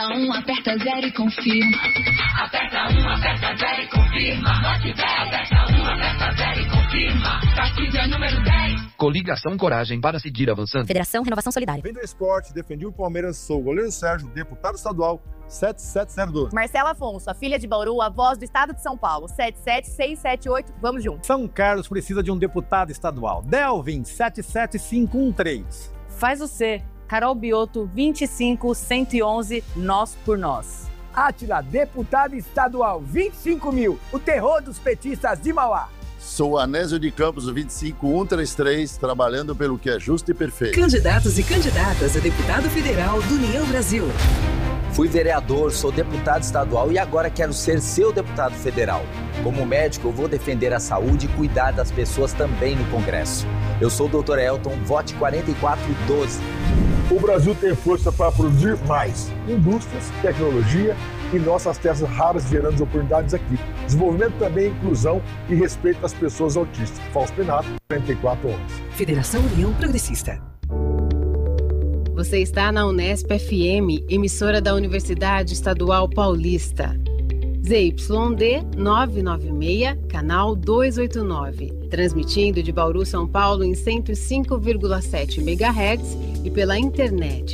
Aperta 0 e confirma. Aperta 1, aperta 0 e confirma. Lote 10, aperta 1, aperta 0 e confirma. Partida número 10. Coligação Coragem para seguir avançando. Federação Renovação Solidária. Vem do esporte, defendi o Palmeiras, sou o goleiro Sérgio, deputado estadual 7702. Marcela Afonso, a filha de Bauru, a voz do estado de São Paulo, 77678, vamos juntos. São Carlos precisa de um deputado estadual, Delvin, 77513. Faz o C, Carol Bioto, 25111, Nós por Nós. Átila, deputado estadual, 25 mil, o terror dos petistas de Mauá. Sou Anésio de Campos, 25133, trabalhando pelo que é justo e perfeito. Candidatos e candidatas a deputado federal do União Brasil. Fui vereador, sou deputado estadual e agora quero ser seu deputado federal. Como médico, eu vou defender a saúde e cuidar das pessoas também no Congresso. Eu sou o Dr. Elton, vote 4412. O Brasil tem força para produzir mais indústrias, tecnologia e nossas terras raras gerando oportunidades aqui. Desenvolvimento também, inclusão e respeito às pessoas autistas. Fausto Penato, 4411. Federação União Progressista. Você está na Unesp FM, emissora da Universidade Estadual Paulista. ZYD 996, canal 289. Transmitindo de Bauru, São Paulo em 105,7 MHz e pela internet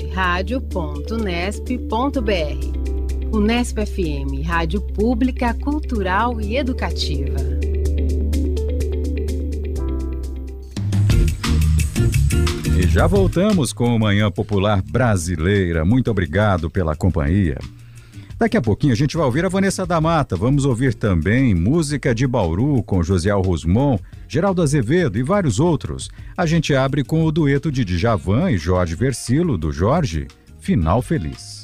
radio.unesp.br. Unesp FM, rádio pública, cultural e educativa. E já voltamos com o Manhã Popular Brasileira. Muito obrigado pela companhia. Daqui a pouquinho a gente vai ouvir a Vanessa da Mata. Vamos ouvir também música de Bauru com Josiel Rosmon, Geraldo Azevedo e vários outros. A gente abre com o dueto de Djavan e Jorge Versilo, do Jorge, Final Feliz.